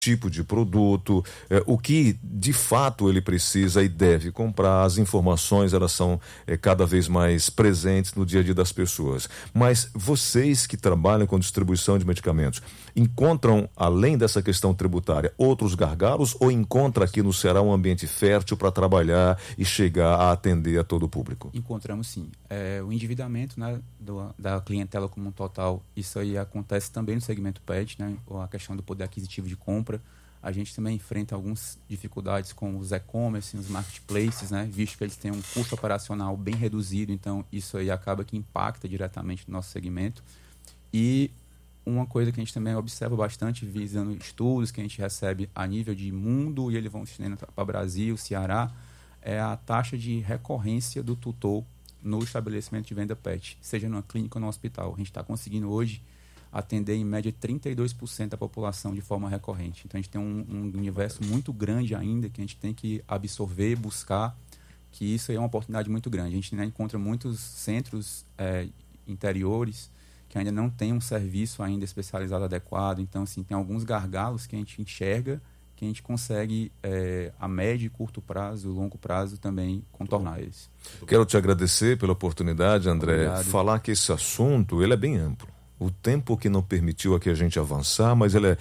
tipo de produto, o que de fato ele precisa e deve comprar. As informações, elas são cada vez mais presentes no dia a dia das pessoas. Mas vocês que trabalham com distribuição de medicamentos, encontram, além dessa questão tributária, outros gargalos, ou encontra aqui no Ceará um ambiente fértil para trabalhar e chegar a atender a todo o público? Encontramos sim. O endividamento, né, da clientela como um total, isso aí acontece também no segmento pet, né, a questão do poder aquisitivo de compra. A gente também enfrenta algumas dificuldades com os e-commerce, os marketplaces, né, visto que eles têm um custo operacional bem reduzido, então isso aí acaba que impacta diretamente no nosso segmento. E uma coisa que a gente também observa bastante, visando estudos que a gente recebe a nível de mundo, e eles vão estendendo para Brasil, Ceará, é a taxa de recorrência do tutor no estabelecimento de venda pet, seja numa clínica ou no hospital. A gente está conseguindo hoje atender em média 32% da população de forma recorrente. Então a gente tem um universo muito grande ainda que a gente tem que absorver, buscar, que isso aí é uma oportunidade muito grande. A gente ainda encontra muitos centros interiores que ainda não tem um serviço ainda especializado adequado. Então, assim, tem alguns gargalos que a gente enxerga, que a gente consegue, a médio e curto prazo, longo prazo, também contornar eles. Quero te agradecer pela oportunidade, André. Obrigado. Falar que esse assunto, ele é bem amplo. O tempo que não permitiu aqui a gente avançar, mas ele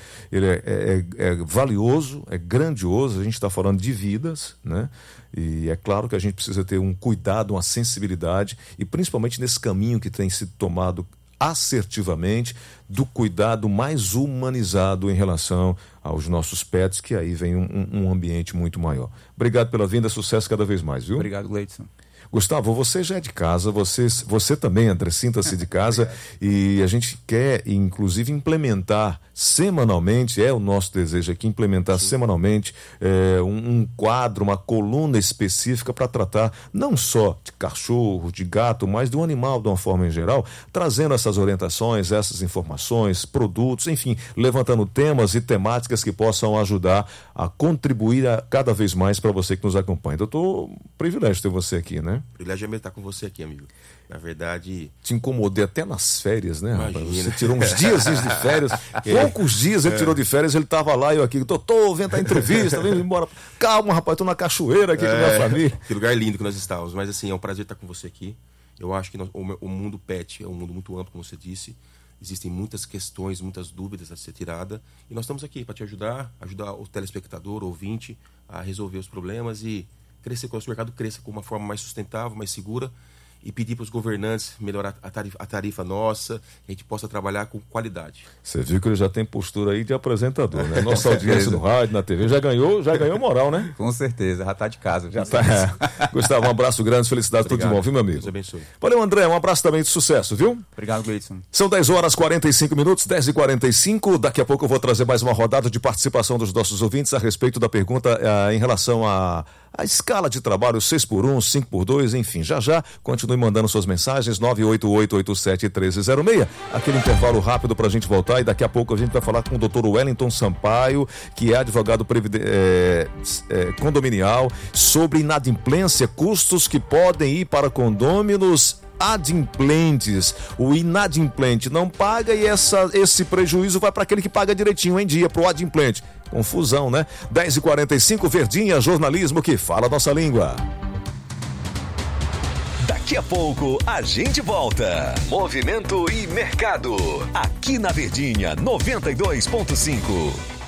é valioso, é grandioso. A gente está falando de vidas, né? E é claro que a gente precisa ter um cuidado, uma sensibilidade, e principalmente nesse caminho que tem sido tomado assertivamente, do cuidado mais humanizado em relação aos nossos pets, que aí vem um ambiente muito maior. Obrigado pela vinda, sucesso cada vez mais, viu? Obrigado, Gleidson. Gustavo, você já é de casa, você também, André, sinta-se de casa. E a gente quer, inclusive, implementar semanalmente, é o nosso desejo aqui, implementar semanalmente um quadro, uma coluna específica para tratar não só de cachorro, de gato, mas do animal de uma forma em geral, trazendo essas orientações, essas informações, produtos, enfim, levantando temas e temáticas que possam ajudar a contribuir cada vez mais para você que nos acompanha. Doutor, privilégio ter você aqui, né? O privilégio é mesmo estar com você aqui, amigo. Na verdade... Te incomodei até nas férias, né, Imagina. rapaz? Você tirou uns dias de férias, poucos dias ele tirou de férias, ele estava lá e eu aqui, doutor, vem dar entrevista, vem embora. Calma, rapaz, estou na cachoeira aqui com a minha família. Que lugar lindo que nós estávamos. Mas assim, é um prazer estar com você aqui. Eu acho que o mundo pet é um mundo muito amplo, como você disse. Existem muitas questões, muitas dúvidas a ser tirada. E nós estamos aqui para te ajudar o telespectador, o ouvinte, a resolver os problemas e crescer, que o nosso mercado cresça com uma forma mais sustentável, mais segura, e pedir para os governantes melhorar a tarifa nossa, que a gente possa trabalhar com qualidade. Você viu que ele já tem postura aí de apresentador, né? Nossa audiência no rádio, na TV, já ganhou moral, né? Com certeza, já está de casa. Já tá. Gustavo, um abraço grande, felicidades, tudo de bom, viu, meu amigo? Deus abençoe. Valeu, André, um abraço também de sucesso, viu? Obrigado, Gleidson. São 10h45, 10h45. Daqui a pouco eu vou trazer mais uma rodada de participação dos nossos ouvintes a respeito da pergunta em relação à escala de trabalho 6x1, 5x2, enfim. Já, continue mandando suas mensagens, 988871306. Aquele intervalo rápido para a gente voltar e daqui a pouco a gente vai falar com o Dr. Wellington Sampaio, que é advogado condominial, sobre inadimplência, custos que podem ir para condôminos adimplentes. O inadimplente não paga e esse prejuízo vai para aquele que paga direitinho em dia, para o adimplente. Confusão, né? 10h45, Verdinha, jornalismo que fala a nossa língua. Daqui a pouco a gente volta. Movimento e mercado. Aqui na Verdinha 92.5.